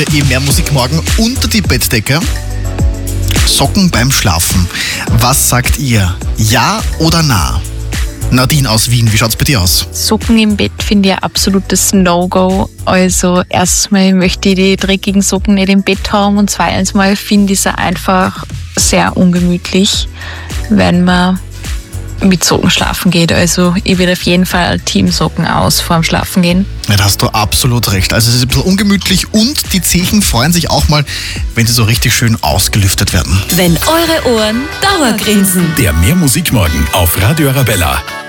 Mehr Musik morgen unter die Bettdecke. Socken beim Schlafen. Was sagt ihr? Ja oder na? Nadine aus Wien, wie schaut's bei dir aus? Socken im Bett finde ich ein absolutes No-Go. Also erstmal möchte ich die dreckigen Socken nicht im Bett haben und zweitens mal finde ich es einfach sehr ungemütlich, wenn man mit Socken schlafen geht. Also ich würde auf jeden Fall Teamsocken aus vorm Schlafen gehen. Ja, da hast du absolut recht. Also es ist ein bisschen ungemütlich und die Zehen freuen sich auch mal, wenn sie so richtig schön ausgelüftet werden. Wenn eure Ohren Dauergrinsen. Der Mehr Musik morgen auf Radio Arabella.